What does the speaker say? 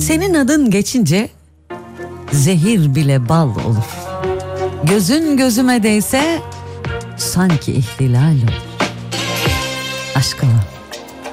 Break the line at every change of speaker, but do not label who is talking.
Senin adın geçince zehir bile bal olur. Gözün gözüme değse sanki ihtilal olur. Aşk ola.